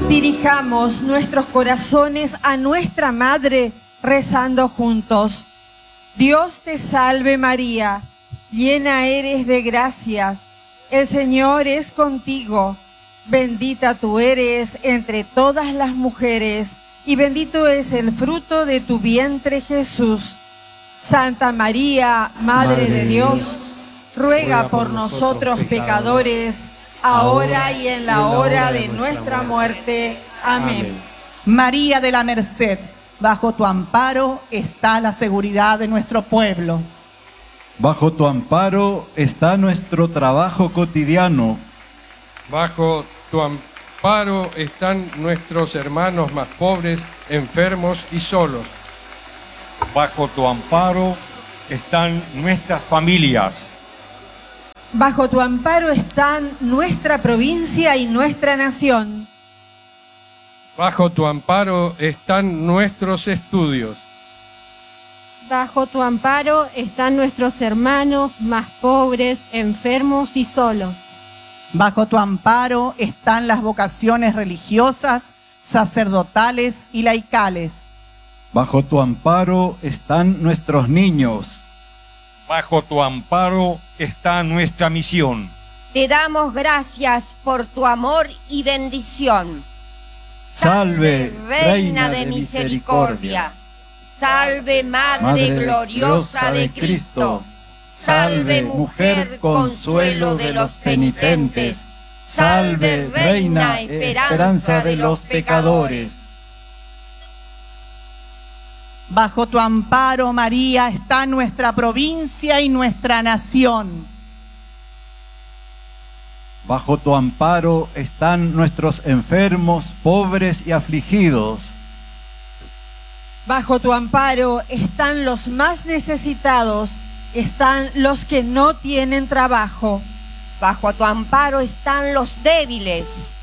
Dirijamos nuestros corazones a nuestra Madre rezando juntos. Dios te salve María, llena eres de gracia, el Señor es contigo. Bendita tú eres entre todas las mujeres y bendito es el fruto de tu vientre Jesús. Santa María, Madre de Dios, ruega por nosotros pecadores, ahora y en la hora de nuestra muerte. Amén. María de la Merced, bajo tu amparo está la seguridad de nuestro pueblo. Bajo tu amparo está nuestro trabajo cotidiano. Bajo tu amparo están nuestros hermanos más pobres, enfermos y solos. Bajo tu amparo están nuestras familias. Bajo tu amparo están nuestra provincia y nuestra nación. Bajo tu amparo están nuestros estudios. Bajo tu amparo están nuestros hermanos más pobres, enfermos y solos. Bajo tu amparo están las vocaciones religiosas, sacerdotales y laicales. Bajo tu amparo están nuestros niños. Bajo tu amparo está nuestra misión. Te damos gracias por tu amor y bendición. Salve, Reina de misericordia. Salve, Madre gloriosa de Cristo. Salve, mujer consuelo de los penitentes. Salve, Reina esperanza de los pecadores. Bajo tu amparo, María, está nuestra provincia y nuestra nación. Bajo tu amparo están nuestros enfermos, pobres y afligidos. Bajo tu amparo están los más necesitados, están los que no tienen trabajo. Bajo tu amparo están los débiles.